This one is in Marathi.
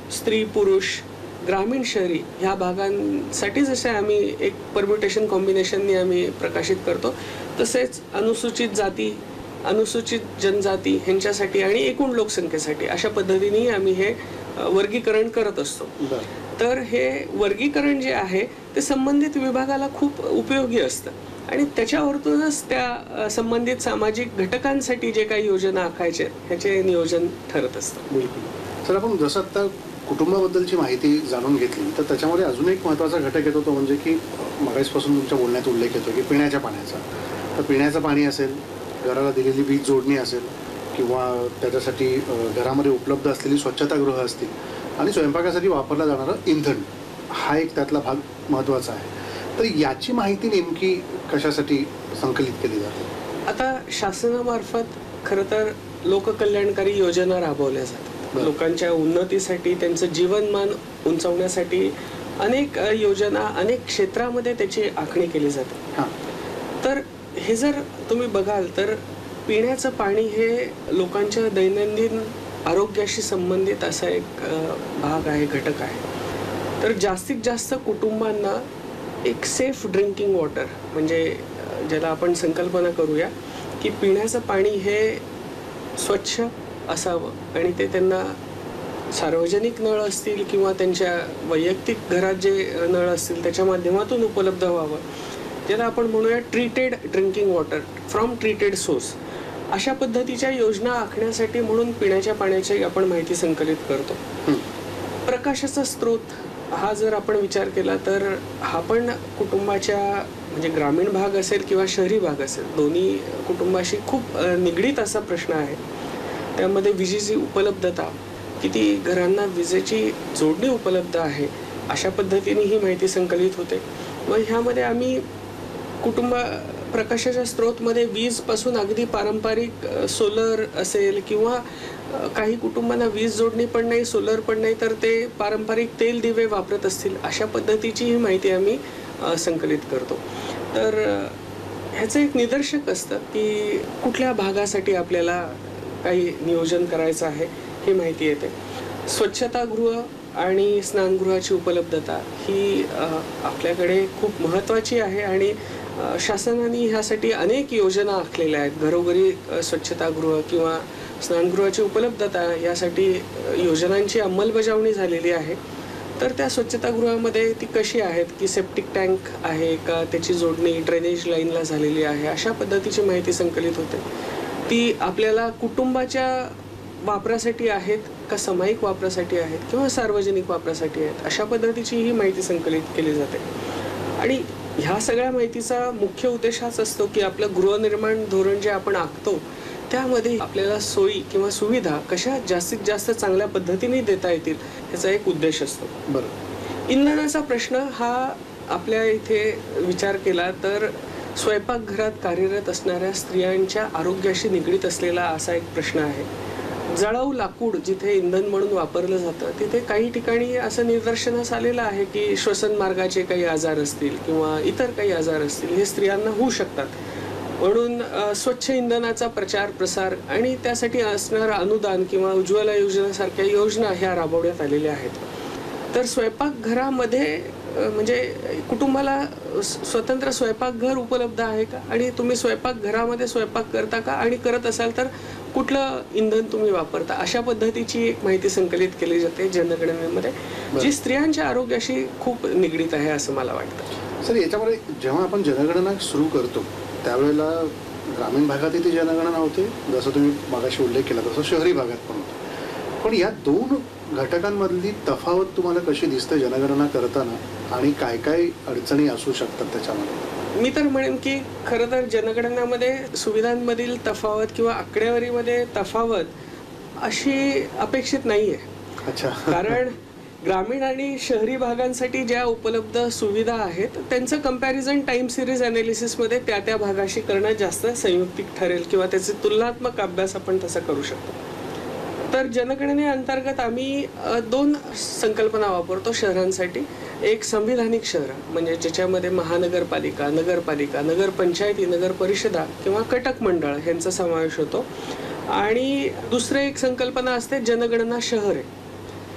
स्त्री पुरुष ग्रामीण शहरी ह्या भागांसाठी जसे आम्ही एक परम्युटेशन कॉम्बिनेशननी आम्ही प्रकाशित करतो, तसेच अनुसूचित जाती अनुसूचित जनजाती ह्यांच्यासाठी आणि एकूण लोकसंख्येसाठी अशा पद्धतीने आम्ही हे वर्गीकरण करत असतो. तर हे वर्गीकरण जे आहे ते संबंधित विभागाला खूप उपयोगी असतं आणि त्याच्यावरतूनच त्या संबंधित सामाजिक घटकांसाठी जे काही योजना आखायचे ह्याचे नियोजन ठरत असतं. बिलकुल सर, आपण जसं आता कुटुंबाबद्दलची माहिती जाणून घेतली तर त्याच्यामध्ये अजून एक महत्त्वाचा घटक येतो तो म्हणजे की मगासपासून तुमच्या बोलण्यात उल्लेख येतो की पिण्याच्या पाण्याचा. तर पिण्याचं पाणी असेल, घराला दिलेली वीज जोडणी असेल किंवा त्याच्यासाठी घरामध्ये उपलब्ध असलेली स्वच्छतागृह असतील आणि स्वयंपाकासाठी वापरला जाणारं इंधन हा एक त्यातला भाग महत्त्वाचा आहे. तर याची माहिती नेमकी कशासाठी संकलित केली जाते? आता शासनामार्फत खरं तर लोककल्याणकारी योजना राबवल्या जातात. लोकांच्या उन्नतीसाठी, त्यांचं जीवनमान उंचावण्यासाठी अनेक योजना अनेक क्षेत्रामध्ये त्याची आखणी केली जाते. तर हे जर तुम्ही बघाल तर पिण्याचं पाणी हे लोकांच्या दैनंदिन आरोग्याशी संबंधित असा एक भाग आहे, घटक आहे. तर जास्तीत जास्त कुटुंबांना एक सेफ ड्रिंकिंग वॉटर म्हणजे ज्याला आपण संकल्पना करूया की पिण्याचं पाणी हे स्वच्छ असावं आणि ते त्यांना सार्वजनिक नळ असतील किंवा त्यांच्या वैयक्तिक घरात जे नळ असतील त्याच्या माध्यमातून उपलब्ध व्हावं, ज्याला आपण म्हणूया treated drinking water from treated source. अशा पद्धतीच्या योजना आखण्यासाठी म्हणून पिण्याच्या पाण्याची आपण माहिती संकलित करतो. प्रकाशाचा स्रोत हा जर आपण विचार केला तर हा पण कुटुंबाच्या म्हणजे ग्रामीण भाग असेल किंवा शहरी भाग असेल दोन्ही कुटुंबाशी खूप निगडीत असा प्रश्न आहे. त्यामध्ये विजेची उपलब्धता, किती घरांना विजेची जोडणी उपलब्ध आहे, अशा पद्धतीने ही माहिती संकलित होते. मग ह्यामध्ये आम्ही प्रकाशाच्या स्रोतमध्ये वीजपासून अगदी पारंपरिक सोलर असेल किंवा काही कुटुंबांना वीज जोडणी पण नाही, सोलर पण नाही, तर ते पारंपरिक तेल दिवे वापरत असतील अशा पद्धतीची ही माहिती आम्ही संकलित करतो. तर ह्याचं एक निदर्शक असतं की कुठल्या भागासाठी आपल्याला काही नियोजन करायचं आहे ही माहिती येते. स्वच्छतागृह आणि स्नानगृहाची उपलब्धता ही आपल्याकडे खूप महत्त्वाची आहे आणि शासनाने ह्यासाठी अनेक योजना आखलेल्या आहेत. घरोघरी स्वच्छतागृह किंवा स्नानगृहाची उपलब्धता यासाठी योजनांची अंमलबजावणी झालेली आहे. तर त्या स्वच्छतागृहामध्ये ती कशी आहेत की सेप्टिक टँक आहे का, त्याची जोडणी ड्रेनेज लाईनला झालेली आहे, अशा पद्धतीची माहिती संकलित होते. ती आपल्याला कुटुंबाच्या वापरासाठी आहेत का सामायिक वापरासाठी आहेत किंवा सार्वजनिक वापरासाठी आहेत, अशा पद्धतीची ही माहिती संकलित केली जाते. आणि ह्या सगळ्या माहितीचा मुख्य उद्देश हाच असतो की आपलं गृहनिर्माण धोरण जे आपण आखतो त्यामध्ये आपल्याला सोयी किंवा सुविधा कशा जास्तीत जास्त चांगल्या पद्धतीने देता येतील ह्याचा एक उद्देश असतो. बरं, इंधनाचा प्रश्न हा आपल्या इथे विचार केला तर स्वयंपाकघरात कार्यरत असणाऱ्या स्त्रियांच्या आरोग्याशी निगडीत असलेला असा एक प्रश्न आहे. जळाऊ लाकूड जिथे इंधन म्हणून वापरलं जातं तिथे काही ठिकाणी असं निदर्शनास आलेलं आहे की श्वसन मार्गाचे काही आजार असतील किंवा इतर काही आजार असतील हे स्त्रियांना होऊ शकतात. म्हणून स्वच्छ इंधनाचा प्रचार प्रसार आणि त्यासाठी असणारं अनुदान किंवा उज्ज्वला योजनेसारख्या योजना ह्या राबवण्यात आलेल्या आहेत. तर स्वयंपाकघरामध्ये म्हणजे कुटुंबाला स्वतंत्र स्वयंपाकघर उपलब्ध आहे का आणि तुम्ही स्वयंपाकघरामध्ये स्वयंपाक करता का आणि करत असाल तर कुठलं इंधन तुम्ही वापरता, अशा पद्धतीची एक माहिती संकलित केली जाते जनगणनेमध्ये जी स्त्रियांच्या आरोग्याशी खूप निगडीत आहे असं मला वाटतं. सर, याच्यामध्ये जेव्हा आपण जनगणना सुरू करतो त्यावेळेला ग्रामीण भागातही ती जनगणना होते जसं तुम्ही मागाशी उल्लेख केला तसं शहरी भागात पण होतं. पण या दोन घटकांमधली तफावत तुम्हाला कशी दिसते जनगणना करताना आणि काय काय अडचणी असू शकतात त्याच्यामध्ये? मी तर म्हणेन की खरं तर जनगणनेमध्ये सुविधांमधील तफावत किंवा आकडेवारीमध्ये तफावत अशी अपेक्षित नाहीये. अच्छा. कारण ग्रामीण आणि शहरी भागांसाठी ज्या उपलब्ध सुविधा आहेत त्यांचं कंपॅरिझन टाइम सिरीज अनालिसिसमध्ये त्या त्या भागाशी करणं जास्त संयुक्तिक ठरेल किंवा त्याचे तुलनात्मक अभ्यास आपण तसा करू शकतो. तर जनगणनेअंतर्गत आम्ही दोन संकल्पना वापरतो शहरांसाठी. एक संविधानिक शहर म्हणजे ज्याच्यामध्ये महानगरपालिका, नगरपालिका, नगरपंचायती, नगर परिषदा किंवा कटक मंडळ यांचा समावेश होतो. आणि दुसरं एक संकल्पना असते जनगणना शहर आहे